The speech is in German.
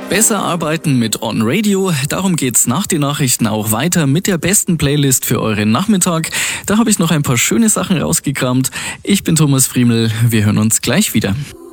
Besser arbeiten mit On Radio. Darum geht's nach den Nachrichten auch weiter mit der besten Playlist für euren Nachmittag. Da habe ich noch ein paar schöne Sachen rausgekramt. Ich bin Thomas Friemel. Wir hören uns gleich wieder.